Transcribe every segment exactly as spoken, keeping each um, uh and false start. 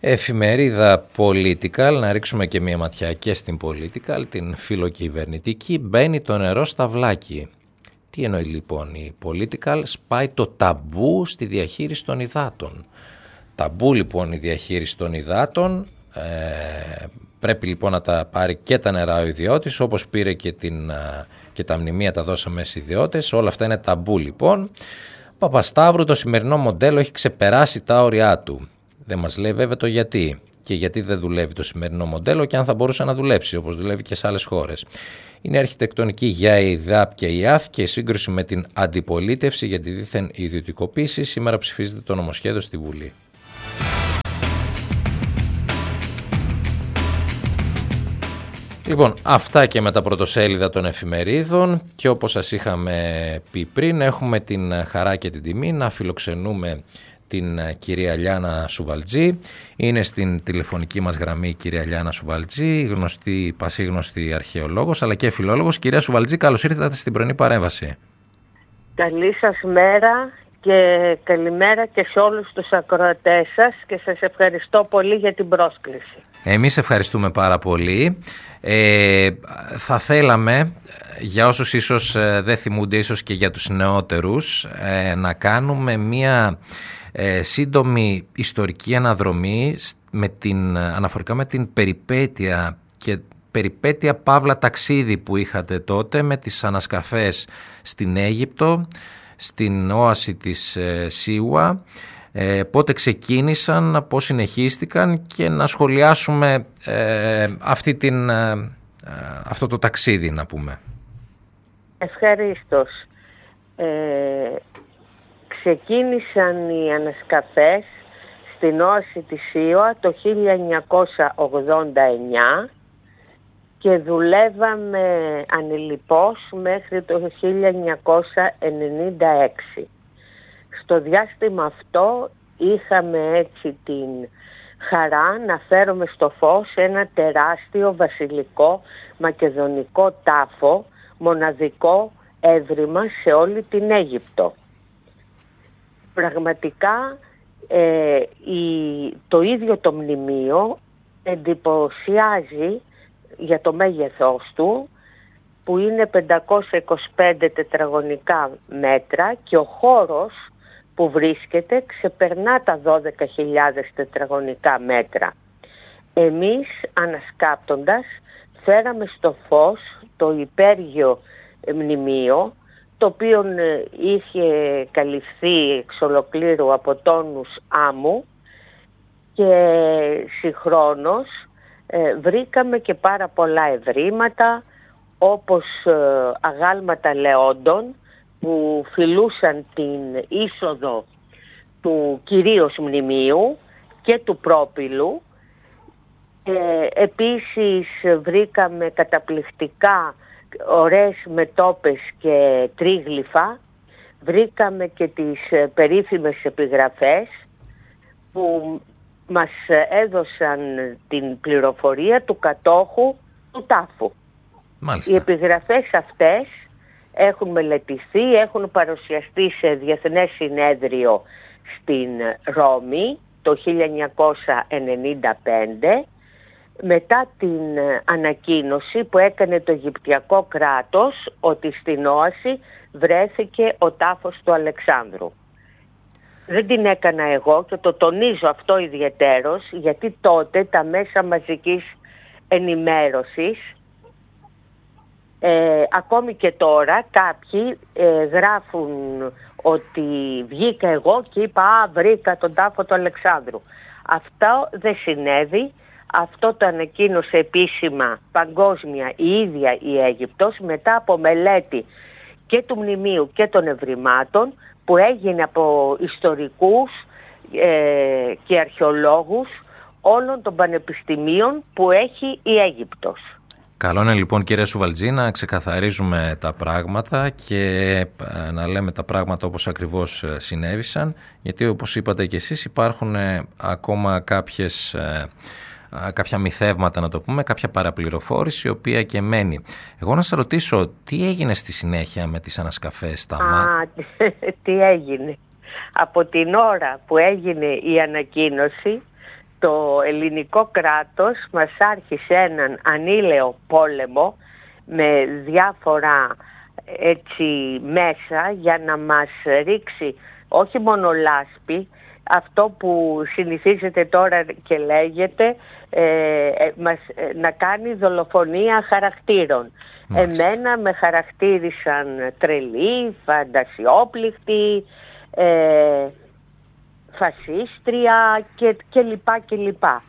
Εφημερίδα Political, να ρίξουμε και μία ματιά και στην Political, την φιλοκυβερνητική. Μπαίνει το νερό στα βλάκι. Τι εννοεί λοιπόν η Political? Σπάει το ταμπού στη διαχείριση των υδάτων. Ταμπού λοιπόν η διαχείριση των υδάτων. Ε, πρέπει λοιπόν να τα πάρει και τα νερά ο ιδιώτης, όπως πήρε και, την, και τα μνημεία τα δώσαμε στις ιδιώτες. Όλα αυτά είναι ταμπού λοιπόν. Παπασταύρου, το σημερινό μοντέλο έχει ξεπεράσει τα όρια του. Δεν μας λέει βέβαια το γιατί και γιατί δεν δουλεύει το σημερινό μοντέλο και αν θα μπορούσε να δουλέψει όπως δουλεύει και σε άλλες χώρες. Είναι αρχιτεκτονική για η ΔΑΠ και η ΑΘ και η σύγκρουση με την αντιπολίτευση για τη δίθεν ιδιωτικοποίηση. Σήμερα ψηφίζεται το νομοσχέδιο στη Βουλή. Λοιπόν, αυτά και με τα πρωτοσέλιδα των εφημερίδων και όπως σας είχαμε πει πριν, έχουμε την χαρά και την τιμή να φιλοξενούμε την κυρία Λιάννα Σουβαλτζή. Είναι στην τηλεφωνική μας γραμμή η κυρία Λιάννα Σουβαλτζή, γνωστή, πασίγνωστη αρχαιολόγος αλλά και φιλόλογος. Κυρία Σουβαλτζή, καλώς ήρθατε στην πρωινή παρέμβαση. Καλή σας μέρα και καλημέρα και σε όλους τους ακροατές σας και σας ευχαριστώ πολύ για την πρόσκληση. Εμείς ευχαριστούμε πάρα πολύ. Ε, θα θέλαμε, για όσους ίσως δεν θυμούνται, ίσως και για τους νεότερους, ε, να κάνουμε μία ε, σύντομη ιστορική αναδρομή με την, αναφορικά με την περιπέτεια και περιπέτεια παύλα ταξίδι που είχατε τότε με τις ανασκαφές στην Αίγυπτο, στην όαση της ε, Σίουα, ε, πότε ξεκίνησαν, πώς συνεχίστηκαν και να σχολιάσουμε ε, αυτή την, ε, αυτό το ταξίδι, να πούμε. Ευχαρίστως. Ε, ξεκίνησαν οι ανασκαφές στην όαση της Σίουα το χίλια εννιακόσια ογδόντα εννιά και δουλεύαμε ανελιπώς μέχρι το χίλια εννιακόσια ενενήντα έξι. Στο διάστημα αυτό είχαμε έτσι την χαρά να φέρουμε στο φως ένα τεράστιο βασιλικό μακεδονικό τάφο, μοναδικό έβριμα σε όλη την Αίγυπτο. Πραγματικά ε, η, το ίδιο το μνημείο εντυπωσιάζει για το μέγεθός του, που είναι πεντακόσια είκοσι πέντε τετραγωνικά μέτρα και ο χώρος που βρίσκεται ξεπερνά τα δώδεκα χιλιάδες τετραγωνικά μέτρα. Εμείς ανασκάπτοντας φέραμε στο φως το υπέργειο μνημείο, το οποίο είχε καλυφθεί εξ ολοκλήρου από τόνους άμμου και συγχρόνως ε, βρήκαμε και πάρα πολλά ευρήματα όπως ε, αγάλματα λεόντων που φιλούσαν την είσοδο του κυρίως μνημείου και του πρόπυλου. Ε, επίσης βρήκαμε καταπληκτικά ωραίες μετώπες και τρίγλυφα. Βρήκαμε και τις περίφημες επιγραφές που μας έδωσαν την πληροφορία του κατόχου του τάφου. Μάλιστα. Οι επιγραφές αυτές έχουν μελετηθεί, έχουν παρουσιαστεί σε διεθνές συνέδριο στην Ρώμη το χίλια εννιακόσια ενενήντα πέντε, μετά την ανακοίνωση που έκανε το Αιγυπτιακό κράτος ότι στην όαση βρέθηκε ο τάφος του Αλεξάνδρου. Δεν την έκανα εγώ και το τονίζω αυτό ιδιαιτέρως, γιατί τότε τα μέσα μαζικής ενημέρωσης, ε, ακόμη και τώρα κάποιοι ε, γράφουν ότι βγήκα εγώ και είπα «Α, βρήκα τον τάφο του Αλεξάνδρου». Αυτό δεν συνέβη. Αυτό το ανακοίνωσε επίσημα παγκόσμια η ίδια η Αίγυπτος μετά από μελέτη και του μνημείου και των ευρημάτων που έγινε από ιστορικούς ε, και αρχαιολόγους όλων των πανεπιστημίων που έχει η Αίγυπτος. Καλό είναι λοιπόν, κύριε Σουβαλτζή, να ξεκαθαρίζουμε τα πράγματα και να λέμε τα πράγματα όπως ακριβώς συνέβησαν, γιατί όπως είπατε και εσείς υπάρχουν ακόμα κάποιες, κάποια μυθεύματα, να το πούμε, κάποια παραπληροφόρηση η οποία και μένει. Εγώ να σας ρωτήσω, τι έγινε στη συνέχεια με τις ανασκαφές στα Α, τι έγινε. Από την ώρα που έγινε η ανακοίνωση το ελληνικό κράτος μας άρχισε έναν ανήλαιο πόλεμο με διάφορα έτσι μέσα για να μας ρίξει όχι μόνο λάσπη, αυτό που συνηθίζεται τώρα και λέγεται ε, ε, μας, ε, να κάνει δολοφονία χαρακτήρων. Μάλιστα. Εμένα με χαρακτήρισαν τρελή, φαντασιόπληκτη, ε, φασίστρια και, και λοιπά και λοιπά.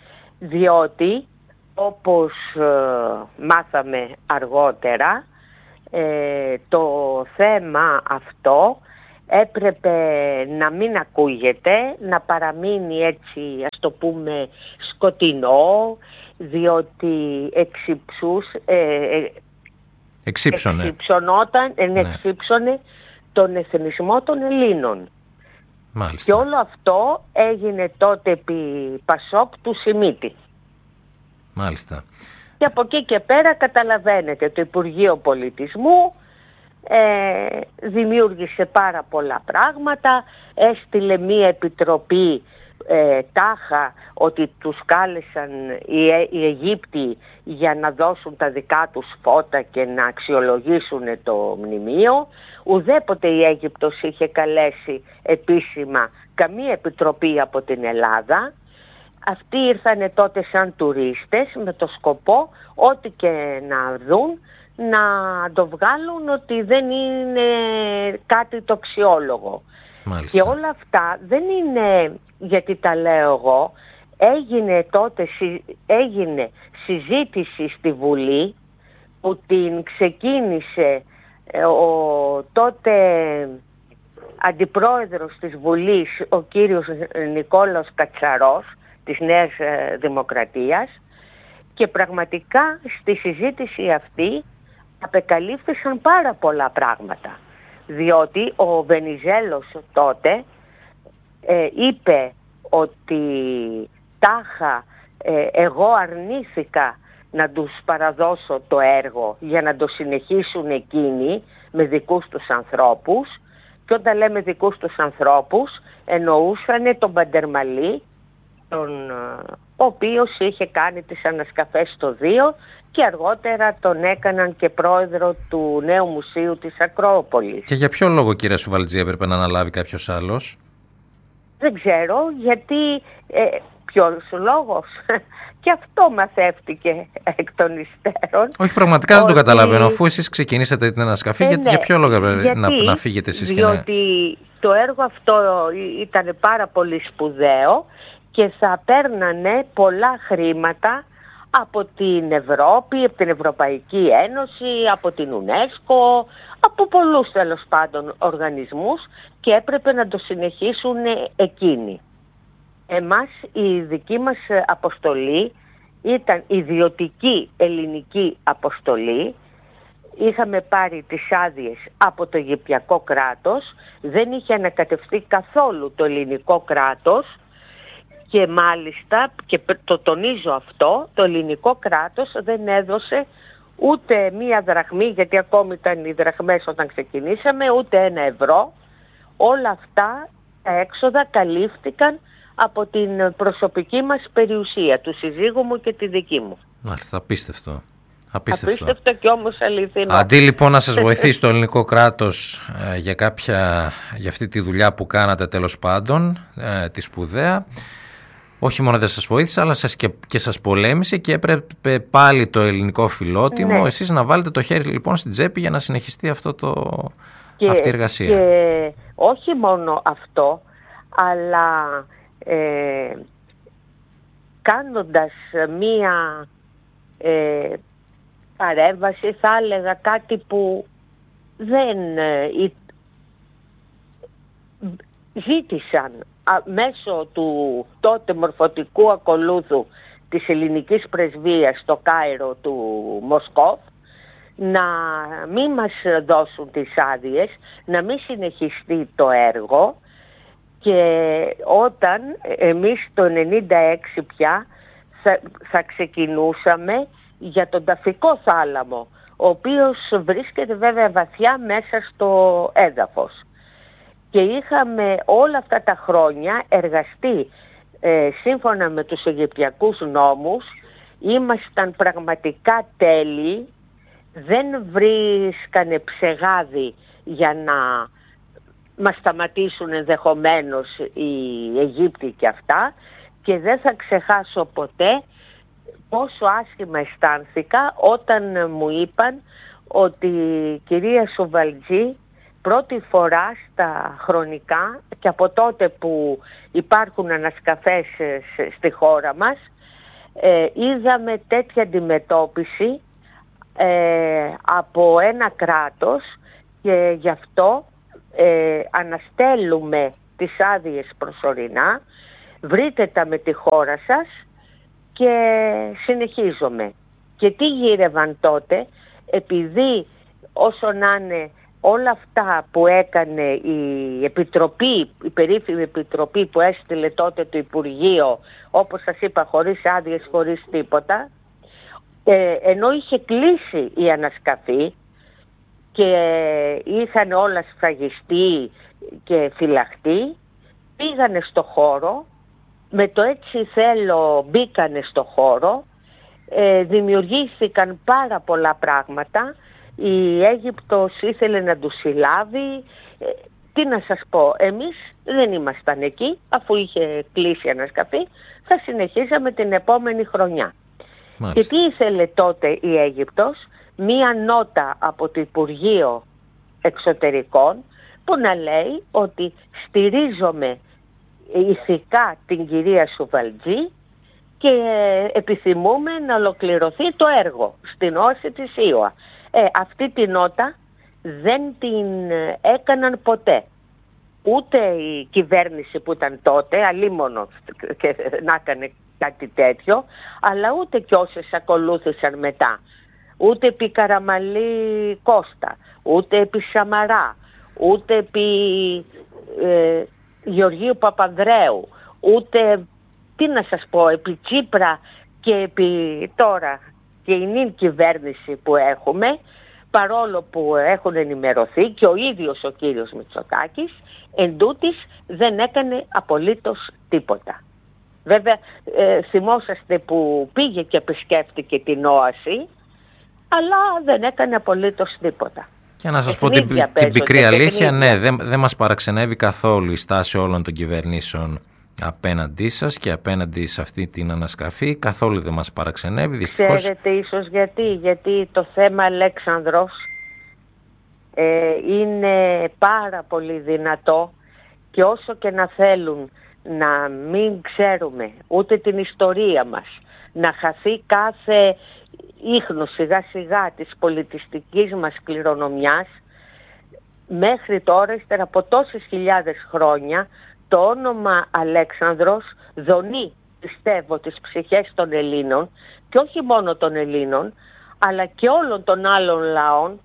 Διότι όπως ε, μάθαμε αργότερα ε, το θέμα αυτό έπρεπε να μην ακούγεται, να παραμείνει έτσι ας το πούμε σκοτεινό, διότι εξυψούς, ε, εξύψωνε. εξυψωνόταν, ε, ναι. εξύψωνε τον εθνισμό των Ελλήνων. Μάλιστα. Και όλο αυτό έγινε τότε επί Πασόκ του Σιμίτη. Μάλιστα. Και από εκεί και πέρα καταλαβαίνετε, το Υπουργείο Πολιτισμού ε, δημιούργησε πάρα πολλά πράγματα, έστειλε μία επιτροπή ε, τάχα ότι τους κάλεσαν οι, οι Αιγύπτιοι για να δώσουν τα δικά τους φώτα και να αξιολογήσουν το μνημείο. Ουδέποτε η Αίγυπτος είχε καλέσει επίσημα καμία επιτροπή από την Ελλάδα. Αυτοί ήρθανε τότε σαν τουρίστες με το σκοπό ό,τι και να δουν να το βγάλουν ότι δεν είναι κάτι το αξιόλογο. Μάλιστα. Και όλα αυτά δεν είναι γιατί τα λέω εγώ. Έγινε τότε έγινε συζήτηση στη Βουλή που την ξεκίνησε ο τότε αντιπρόεδρος της Βουλής, ο κύριος Νικόλαος Κατσαρός της Νέας Δημοκρατίας, και πραγματικά στη συζήτηση αυτή απεκαλύφθησαν πάρα πολλά πράγματα, διότι ο Βενιζέλος τότε ε, είπε ότι τάχα ε, εγώ αρνήθηκα να τους παραδώσω το έργο για να το συνεχίσουν εκείνοι με δικούς τους ανθρώπους, και όταν λέμε δικούς τους ανθρώπους εννοούσανε τον Μπαντερμαλή, τον, ο οποίος είχε κάνει τις ανασκαφές στο δύο και αργότερα τον έκαναν και πρόεδρο του νέου μουσείου της Ακρόπολης. Και για ποιο λόγο, κύριε Σουβαλτζή, έπρεπε να αναλάβει κάποιος άλλος? Δεν ξέρω, γιατί ε, ποιος λόγος? Και αυτό μαθεύτηκε εκ των υστέρων. Όχι, πραγματικά δεν ότι... το καταλαβαίνω. Αφού εσείς ξεκινήσατε την ανασκαφή, ε, γιατί, ναι. για ποιο λόγο έπρεπε να, να φύγετε εσείς? Διότι και να... το έργο αυτό ήταν πάρα πολύ σπουδαίο και θα παίρνανε πολλά χρήματα από την Ευρώπη, από την Ευρωπαϊκή Ένωση, από την UNESCO, από πολλούς τέλος πάντων οργανισμούς, και έπρεπε να το συνεχίσουν εκείνοι. Εμάς η δική μας αποστολή ήταν ιδιωτική ελληνική αποστολή. Είχαμε πάρει τις άδειες από το Αιγυπτιακό κράτος, δεν είχε ανακατευτεί καθόλου το ελληνικό κράτος, και μάλιστα, και το τονίζω αυτό, το ελληνικό κράτος δεν έδωσε ούτε μία δραχμή, γιατί ακόμη ήταν οι δραχμές όταν ξεκινήσαμε, ούτε ένα ευρώ. Όλα αυτά τα έξοδα καλύφθηκαν από την προσωπική μας περιουσία, του συζύγου μου και τη δική μου. Μάλιστα, απίστευτο. Απίστευτο. Απίστευτο και όμως αληθινό. Αντί λοιπόν να σας βοηθήσει το ελληνικό κράτος ε, για, κάποια, για αυτή τη δουλειά που κάνατε τέλος πάντων, ε, τη σπουδαία, όχι μόνο δεν σας βοήθησε, αλλά σας και, και σας πολέμησε, και έπρεπε πάλι το ελληνικό φιλότιμο, ναι. εσείς να βάλετε το χέρι λοιπόν στην τσέπη για να συνεχιστεί αυτό το, και, αυτή η εργασία. Και όχι μόνο αυτό, αλλά ε, κάνοντας μία ε, παρέμβαση, θα έλεγα κάτι που δεν ε, ζήτησαν α, μέσω του τότε μορφωτικού ακολούθου της ελληνικής πρεσβείας στο Κάιρο του Μοσκόφ, να μην μας δώσουν τις άδειες, να μην συνεχιστεί το έργο. Και όταν εμείς το ενενήντα έξι πια θα, θα ξεκινούσαμε για τον Ταφικό θάλαμο, ο οποίος βρίσκεται βέβαια βαθιά μέσα στο έδαφος. Και είχαμε όλα αυτά τα χρόνια εργαστεί ε, σύμφωνα με τους Αιγυπτιακούς νόμους ήμασταν πραγματικά τέλειοι, δεν βρίσκανε ψεγάδι για να μας σταματήσουν ενδεχομένως οι Αιγύπτιοι και αυτά, και δεν θα ξεχάσω ποτέ πόσο άσχημα αισθάνθηκα όταν μου είπαν ότι η κυρία Σουβαλτζή πρώτη φορά στα χρονικά, και από τότε που υπάρχουν ανασκαφές στη χώρα μας, ε, είδαμε τέτοια αντιμετώπιση ε, από ένα κράτος, και γι' αυτό ε, αναστέλουμε τις άδειες προσωρινά, βρείτε τα με τη χώρα σας και συνεχίζομαι. Και τι γύρευαν τότε, επειδή όσο να είναι όλα αυτά που έκανε η επιτροπή, η περίφημη επιτροπή που έστειλε τότε το Υπουργείο, όπως σας είπα, χωρίς άδειες, χωρίς τίποτα, ε, ενώ είχε κλείσει η ανασκαφή και είχαν όλα σφραγιστεί και φυλαχτεί, πήγανε στο χώρο, με το έτσι θέλω μπήκανε στο χώρο, ε, δημιουργήθηκαν πάρα πολλά πράγματα. Η Αίγυπτος ήθελε να τους συλλάβει. Ε, τι να σας πω, εμείς δεν ήμασταν εκεί, αφού είχε κλείσει η ανασκαφή, θα συνεχίζαμε την επόμενη χρονιά. Μάλιστα. Και τι ήθελε τότε η Αίγυπτος? Μία νότα από το Υπουργείο Εξωτερικών που να λέει ότι στηρίζομαι ηθικά την κυρία Σουβαλτζή και επιθυμούμε να ολοκληρωθεί το έργο στην όαση της ΙΟΑ. Ε, αυτή τη νότα δεν την έκαναν ποτέ. Ούτε η κυβέρνηση που ήταν τότε, αλίμονο και να έκανε κάτι τέτοιο, αλλά ούτε και όσες ακολούθησαν μετά. Ούτε επί Καραμαλή Κώστα, ούτε επί Σαμαρά, ούτε επί ε, Γεωργίου Παπανδρέου, ούτε, τι να σας πω, επί Τσίπρα και επί τώρα και η νυν κυβέρνηση που έχουμε, παρόλο που έχουν ενημερωθεί και ο ίδιος ο κύριος Μητσοτάκης, εντούτοις δεν έκανε απολύτως τίποτα. Βέβαια ε, θυμόσαστε που πήγε και επισκέφτηκε την όαση, αλλά δεν έκανε απολύτως τίποτα. Και να σας πω την, την πικρή αλήθεια, ναι, δεν, δεν μας παραξενεύει καθόλου η στάση όλων των κυβερνήσεων απέναντί σας και απέναντι σε αυτή την ανασκαφή. Καθόλου δεν μας παραξενεύει, δυστυχώς. Ξέρετε ίσως γιατί, γιατί το θέμα Αλέξανδρος ε, είναι πάρα πολύ δυνατό, και όσο και να θέλουν να μην ξέρουμε ούτε την ιστορία μας, να χαθεί κάθε ίχνος σιγά σιγά της πολιτιστικής μας κληρονομιάς, μέχρι τώρα, ύστερα από τόσες χιλιάδες χρόνια, το όνομα Αλέξανδρος δονεί, πιστεύω, τις ψυχές των Ελλήνων, και όχι μόνο των Ελλήνων, αλλά και όλων των άλλων λαών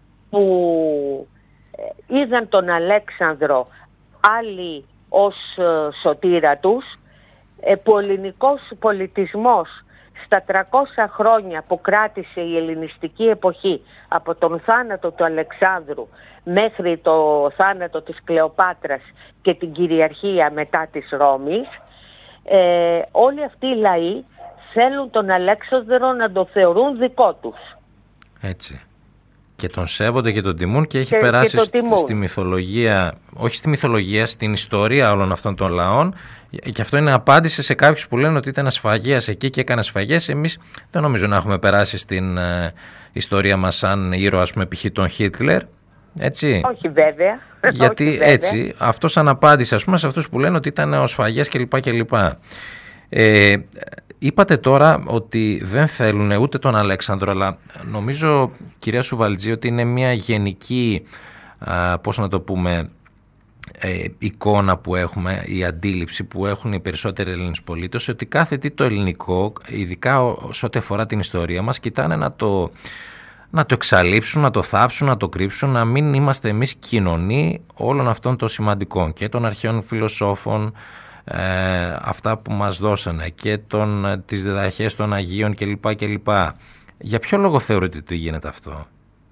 που είδαν τον Αλέξανδρο άλλοι ως σωτήρα τους, που ο ελληνικός πολιτισμός στα τριακόσια χρόνια που κράτησε η ελληνιστική εποχή, από τον θάνατο του Αλεξάνδρου μέχρι το θάνατο της Κλεοπάτρας και την κυριαρχία μετά της Ρώμης, ε, όλοι αυτοί οι λαοί θέλουν τον Αλέξανδρο να το θεωρούν δικό τους. Έτσι. Και τον σέβονται και τον τιμούν, και έχει και, περάσει και στη, στη μυθολογία, όχι στη μυθολογία, στην ιστορία όλων αυτών των λαών. Και αυτό είναι απάντηση σε κάποιους που λένε ότι ήταν σφαγέας εκεί και έκανε σφαγές. Εμείς δεν νομίζω να έχουμε περάσει στην ε, ιστορία μας σαν ήρωα, ας πούμε, π.χ. τον Χίτλερ. Έτσι. Όχι βέβαια. Γιατί όχι, βέβαια. Έτσι, αυτό σαν απάντηση, ας πούμε, σε αυτούς που λένε ότι ήταν ο σφαγέας κλπ. κλπ. Ε, είπατε τώρα ότι δεν θέλουν ούτε τον Αλέξανδρο, αλλά νομίζω, κυρία Σουβαλτζή, ότι είναι μια γενική, α, πώς να το πούμε, ε, εικόνα που έχουμε, η αντίληψη που έχουν οι περισσότεροι Έλληνες πολίτες, ότι κάθε τι το ελληνικό, ειδικά όσο αφορά την ιστορία μας, κοιτάνε να το, να το εξαλείψουν, να το θάψουν, να το κρύψουν, να μην είμαστε εμείς κοινωνοί όλων αυτών των σημαντικών και των αρχαίων φιλοσόφων, Ε, αυτά που μας δώσανε, και τον, τις διδαχές των Αγίων κλπ. κλπ. Για ποιο λόγο θεωρείτε ότι γίνεται αυτό?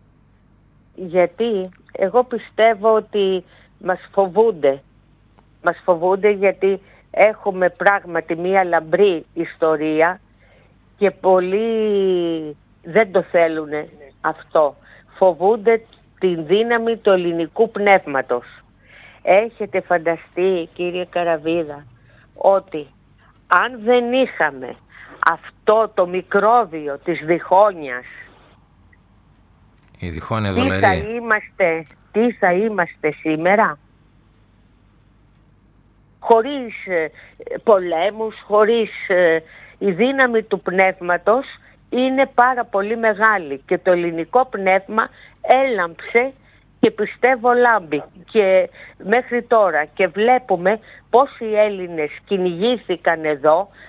Γιατί εγώ πιστεύω ότι μας φοβούνται. Μας φοβούνται γιατί έχουμε πράγματι μία λαμπρή ιστορία και πολλοί δεν το θέλουν αυτό. Φοβούνται την δύναμη του ελληνικού πνεύματος. Έχετε φανταστεί, κύριε Καραβίδα, ότι αν δεν είχαμε αυτό το μικρόβιο της διχόνοιας, η διχόνοια τι θα είμαστε, τι θα είμαστε σήμερα? Χωρίς ε, πολέμους, χωρίς ε, η δύναμη του πνεύματος είναι πάρα πολύ μεγάλη και το ελληνικό πνεύμα έλαμψε και πιστεύω λάμπει και μέχρι τώρα, και βλέπουμε πώς οι Έλληνες κυνηγήθηκαν εδώ